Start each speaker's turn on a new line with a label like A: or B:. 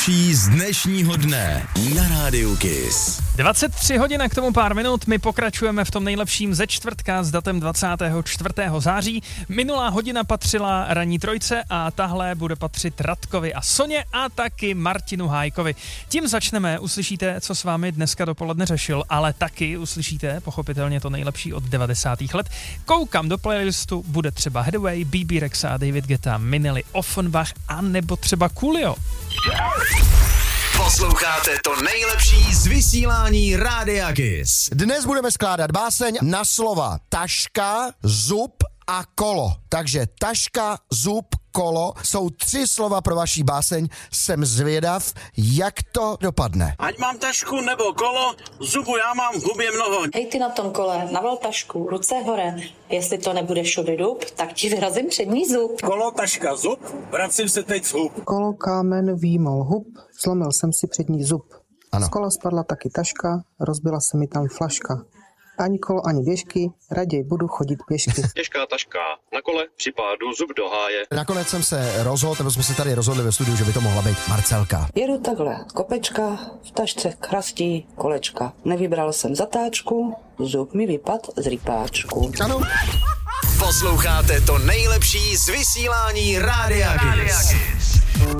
A: nejlepší z dnešního dne na Rádiu Kiss.
B: 23 hodin a k tomu pár minut, my pokračujeme v tom nejlepším ze čtvrtka s datem 24. září. Minulá hodina patřila ranní trojce a tahle bude patřit Radkovi a Soně a taky Martinu Hájkovi. Tím začneme, uslyšíte, co s vámi dneska dopoledne řešil, ale taky uslyšíte pochopitelně to nejlepší od 90. let. Koukám do playlistu, bude třeba Hathaway, BB Rexa, David Guetta, Minelli, Offenbach a nebo třeba Coolio.
A: Posloucháte to nejlepší z vysílání Rádia Kiss.
C: Dnes budeme skládat báseň na slova taška, zub a kolo. Takže taška, zub, kolo jsou 3 slova pro vaší báseň. Jsem zvědav, jak to dopadne.
D: Ať mám tašku nebo kolo, zubu já mám v hubě mnoho.
E: Hej ty na tom kole, naval tašku, ruce hore. Jestli to nebude šubidup, tak ti vyrazím přední zub.
D: Kolo, taška, zub, vracím se teď z hub.
F: Kolo, kámen, výmol, hub, zlomil jsem si přední zub.
C: Ano.
F: Z kola spadla taky taška, rozbila se mi tam flaška. Ani kolo, ani běžky, raději budu chodit pěšky.
G: Těžká taška na kole, při pádu zub do háje.
C: Nakonec jsem se rozhodl, nebo jsme se tady rozhodli ve studiu, že by to mohla být Marcelka.
E: Jedu takhle, kopečka, v tašce chrastí kolečka. Nevybral jsem zatáčku, zub mi vypad z rýpáčku.
C: Ano.
A: Posloucháte to nejlepší z vysílání Rádia Kiss.